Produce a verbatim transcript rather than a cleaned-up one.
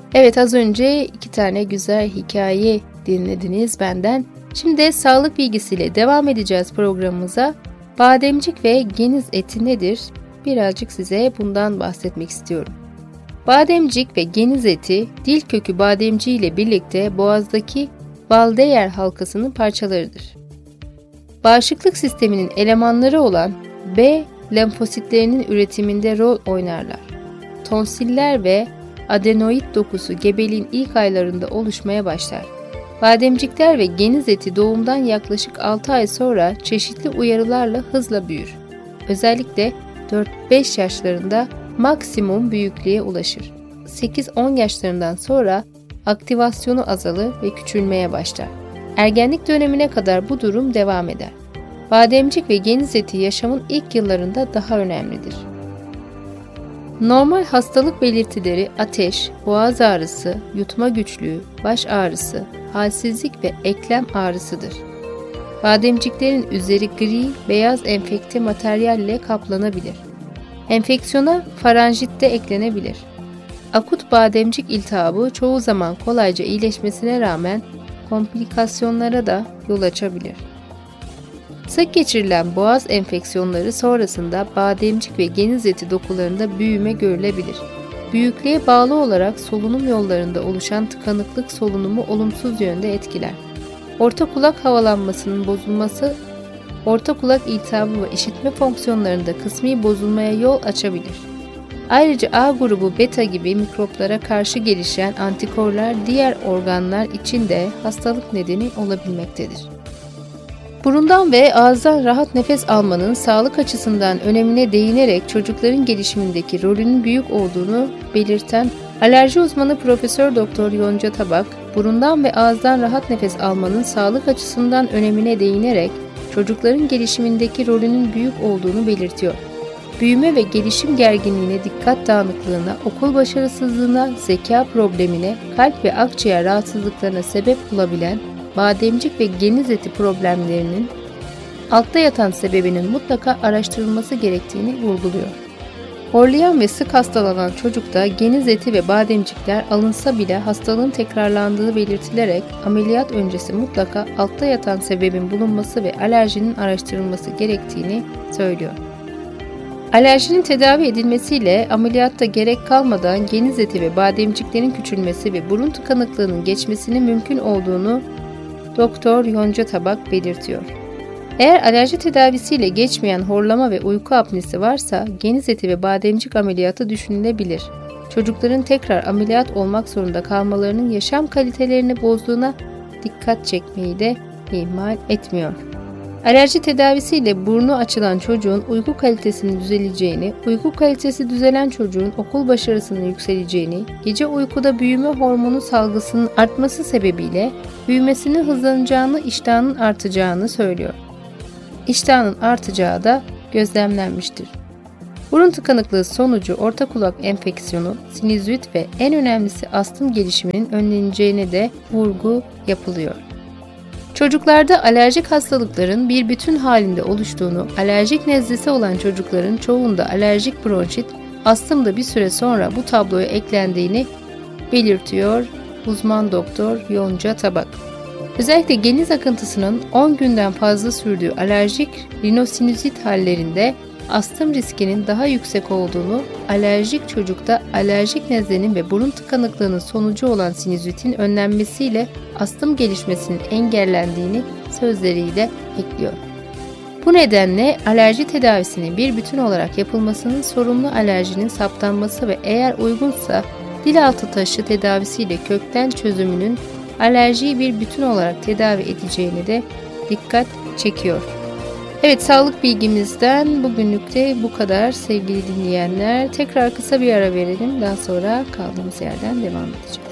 Evet, az önce iki tane güzel hikaye dinlediniz benden. Şimdi de sağlık bilgisiyle devam edeceğiz programımıza. Bademcik ve geniz eti nedir? Birazcık size bundan bahsetmek istiyorum. Bademcik ve geniz eti dil kökü bademciği ile birlikte boğazdaki Valdeyer halkasının parçalarıdır. Bağışıklık sisteminin elemanları olan B lenfositlerinin üretiminde rol oynarlar. Tonsiller ve adenoid dokusu gebeliğin ilk aylarında oluşmaya başlar. Bademcikler ve geniz eti doğumdan yaklaşık altı ay sonra çeşitli uyarılarla hızla büyür. Özellikle dört beş yaşlarında maksimum büyüklüğe ulaşır. sekiz on yaşlarından sonra aktivasyonu azalır ve küçülmeye başlar. Ergenlik dönemine kadar bu durum devam eder. Bademcik ve geniz eti yaşamın ilk yıllarında daha önemlidir. Normal hastalık belirtileri ateş, boğaz ağrısı, yutma güçlüğü, baş ağrısı, halsizlik ve eklem ağrısıdır. Bademciklerin üzeri gri, beyaz enfekte materyalle kaplanabilir. Enfeksiyona faranjit de eklenebilir. Akut bademcik iltihabı çoğu zaman kolayca iyileşmesine rağmen komplikasyonlara da yol açabilir. Sık geçirilen boğaz enfeksiyonları sonrasında bademcik ve geniz eti dokularında büyüme görülebilir. Büyüklüğe bağlı olarak solunum yollarında oluşan tıkanıklık solunumu olumsuz yönde etkiler. Orta kulak havalanmasının bozulması, orta kulak iltihabı ve işitme fonksiyonlarında kısmi bozulmaya yol açabilir. Ayrıca A grubu beta gibi mikroplara karşı gelişen antikorlar diğer organlar için de hastalık nedeni olabilmektedir. Burundan ve ağızdan rahat nefes almanın sağlık açısından önemine değinerek çocukların gelişimindeki rolünün büyük olduğunu belirten alerji uzmanı Profesör Doktor Yonca Tabak, burundan ve ağızdan rahat nefes almanın sağlık açısından önemine değinerek çocukların gelişimindeki rolünün büyük olduğunu belirtiyor. Büyüme ve gelişim gerginliğine, dikkat dağınıklığına, okul başarısızlığına, zeka problemine, kalp ve akciğer rahatsızlıklarına sebep olabilen bademcik ve geniz eti problemlerinin altta yatan sebebinin mutlaka araştırılması gerektiğini vurguluyor. Horlayan ve sık hastalanan çocukta geniz eti ve bademcikler alınsa bile hastalığın tekrarlandığı belirtilerek ameliyat öncesi mutlaka altta yatan sebebin bulunması ve alerjinin araştırılması gerektiğini söylüyor. Alerjinin tedavi edilmesiyle ameliyatta gerek kalmadan geniz eti ve bademciklerin küçülmesi ve burun tıkanıklığının geçmesinin mümkün olduğunu Doktor Yonca Tabak belirtiyor. Eğer alerji tedavisiyle geçmeyen horlama ve uyku apnesi varsa geniz eti ve bademcik ameliyatı düşünülebilir. Çocukların tekrar ameliyat olmak zorunda kalmalarının yaşam kalitelerini bozduğuna dikkat çekmeyi de ihmal etmiyor. Alerji tedavisiyle burnu açılan çocuğun uyku kalitesinin düzeleceğini, uyku kalitesi düzelen çocuğun okul başarısının yükseleceğini, gece uykuda büyüme hormonu salgısının artması sebebiyle büyümesinin hızlanacağını, iştahının artacağını söylüyor. İştahının artacağı da gözlemlenmiştir. Burun tıkanıklığı sonucu orta kulak enfeksiyonu, sinüzit ve en önemlisi astım gelişiminin önleneceğine de vurgu yapılıyor. Çocuklarda alerjik hastalıkların bir bütün halinde oluştuğunu, alerjik nezlesi olan çocukların çoğunda alerjik bronşit, astım da bir süre sonra bu tabloya eklendiğini belirtiyor uzman doktor Yonca Tabak. Özellikle geniz akıntısının on günden fazla sürdüğü alerjik rinosinüzit hallerinde astım riskinin daha yüksek olduğunu, alerjik çocukta alerjik nezlenin ve burun tıkanıklığının sonucu olan sinüzitin önlenmesiyle astım gelişmesinin engellendiğini sözleriyle ekliyor. Bu nedenle alerji tedavisinin bir bütün olarak yapılmasının sorumlu alerjinin saptanması ve eğer uygunsa dil altı taşı tedavisiyle kökten çözümünün alerjiyi bir bütün olarak tedavi edeceğine de dikkat çekiyor. Evet, sağlık bilgimizden bugünlük de bu kadar sevgili dinleyenler. Tekrar kısa bir ara verelim. Daha sonra kaldığımız yerden devam edeceğiz.